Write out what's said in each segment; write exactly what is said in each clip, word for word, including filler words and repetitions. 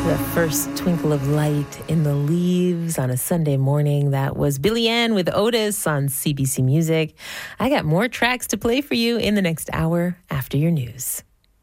The first twinkle of light in the leaves on a Sunday morning. That was Billy Ann with Otis on C B C Music. I got more tracks to play for you in the next hour after your news.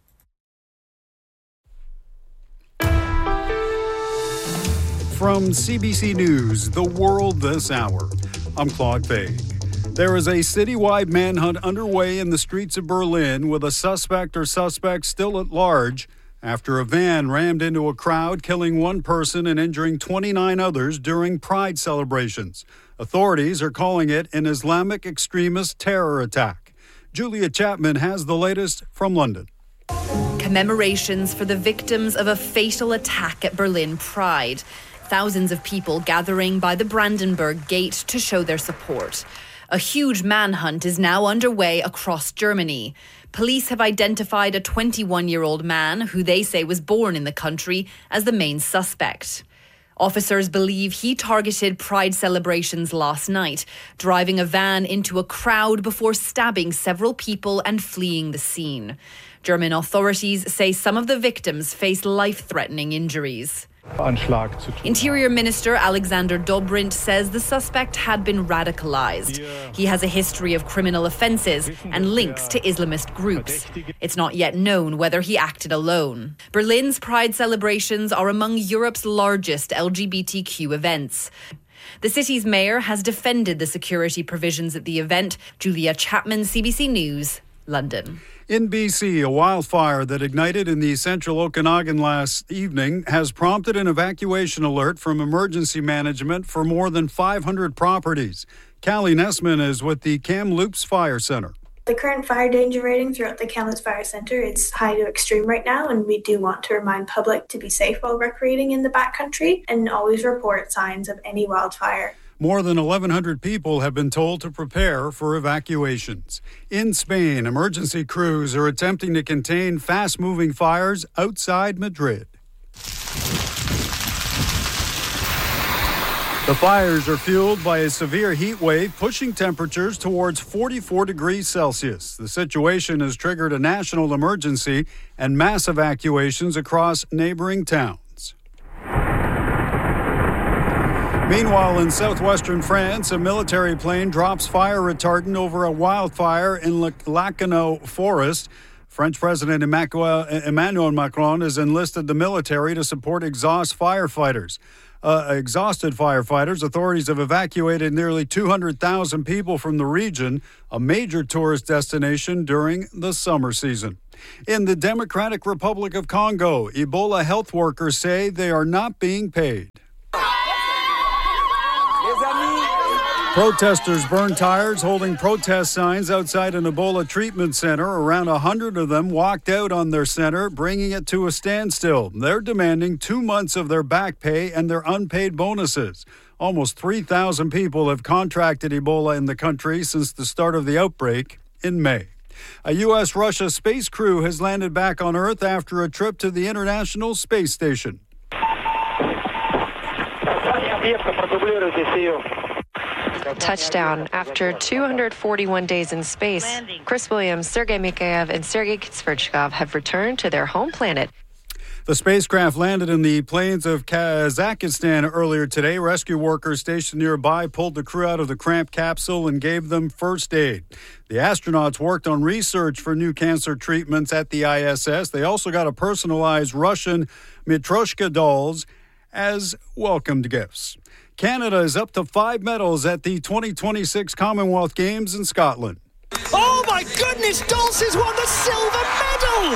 From C B C News, The World This Hour, I'm Claude Fade. There is a citywide manhunt underway in the streets of Berlin with a suspect or suspects still at large after a van rammed into a crowd, killing one person and injuring twenty-nine others during Pride celebrations. Authorities are calling it an Islamic extremist terror attack. Julia Chapman has the latest from London. Commemorations for the victims of a fatal attack at Berlin Pride. Thousands of people gathering by the Brandenburg Gate to show their support. A huge manhunt is now underway across Germany. Police have identified a twenty-one-year-old man who they say was born in the country as the main suspect. Officers believe he targeted Pride celebrations last night, driving a van into a crowd before stabbing several people and fleeing the scene. German authorities say some of the victims face life-threatening injuries. Interior Minister Alexander Dobrindt says the suspect had been radicalized. He has a history of criminal offenses and links to Islamist groups. It's not yet known whether he acted alone. Berlin's Pride celebrations are among Europe's largest L G B T Q events. The city's mayor has defended the security provisions at the event. Julia Chapman, C B C News, London. In B C, a wildfire that ignited in the central Okanagan last evening has prompted an evacuation alert from emergency management for more than five hundred properties. Callie Nessman is with the Kamloops Fire Center. The current fire danger rating throughout the Kamloops Fire Center is high to extreme right now, and we do want to remind public to be safe while recreating in the backcountry and always report signs of any wildfire. More than eleven hundred people have been told to prepare for evacuations. In Spain, emergency crews are attempting to contain fast-moving fires outside Madrid. The fires are fueled by a severe heat wave pushing temperatures towards forty-four degrees Celsius. The situation has triggered a national emergency and mass evacuations across neighboring towns. Meanwhile, in southwestern France, a military plane drops fire retardant over a wildfire in Le Lacanau forest. French President Emmanuel Macron has enlisted the military to support exhaust firefighters. Uh, exhausted firefighters, authorities have evacuated nearly two hundred thousand people from the region, a major tourist destination during the summer season. In the Democratic Republic of Congo, Ebola health workers say they are not being paid. Protesters burned tires holding protest signs outside an Ebola treatment center. Around one hundred of them walked out on their center, bringing it to a standstill. They're demanding two months of their back pay and their unpaid bonuses. Almost three thousand people have contracted Ebola in the country since the start of the outbreak in May. A U S Russia space crew has landed back on Earth after a trip to the International Space Station. Touchdown. After two hundred forty-one days in space, Chris Williams, Sergei Mikheyev, and Sergei Sverchkov have returned to their home planet. The spacecraft landed in the plains of Kazakhstan earlier today. Rescue workers stationed nearby pulled the crew out of the cramped capsule and gave them first aid. The astronauts worked on research for new cancer treatments at the I S S. They also got a personalized Russian Matryoshka dolls as welcomed gifts. Canada is up to five medals at the twenty twenty-six Commonwealth Games in Scotland. Oh my goodness, Dulce's won the silver medal!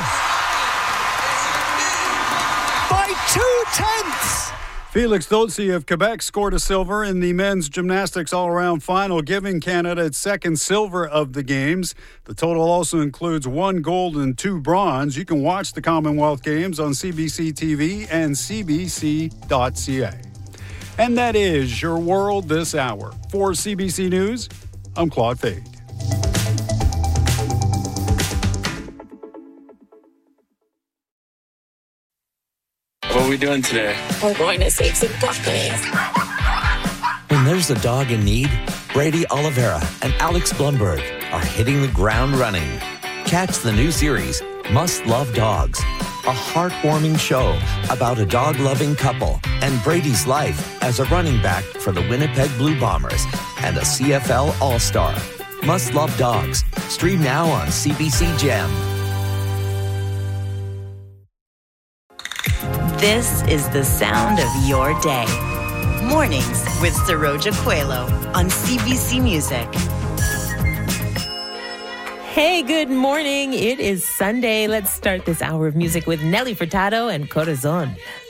By two-tenths! Felix Dulce of Quebec scored a silver in the men's gymnastics all-around final, giving Canada its second silver of the Games. The total also includes one gold and two bronze. You can watch the Commonwealth Games on C B C T V and C B C dot C A. And that is your world this hour. For C B C News, I'm Claude Fade. What are we doing today? We're going to save some puppies. When there's a dog in need, Brady Oliveira and Alex Blumberg are hitting the ground running. Catch the new series, Must Love Dogs, a heartwarming show about a dog-loving couple and Brady's life as a running back for the Winnipeg Blue Bombers and a C F L All-Star. Must Love Dogs. Stream now on C B C Gem. This is the sound of your day. Mornings with Saroja Coelho on C B C Music. Hey, good morning. It is Sunday. Let's start this hour of music with Nelly Furtado and Corazon.